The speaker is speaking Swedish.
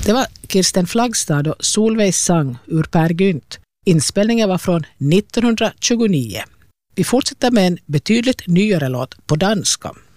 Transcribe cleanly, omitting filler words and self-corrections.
Det var Kirsten Flagstad och Solveig sang ur Per Gynt. Inspelningen var från 1929. Vi fortsätter med en betydligt nyare låt på danska.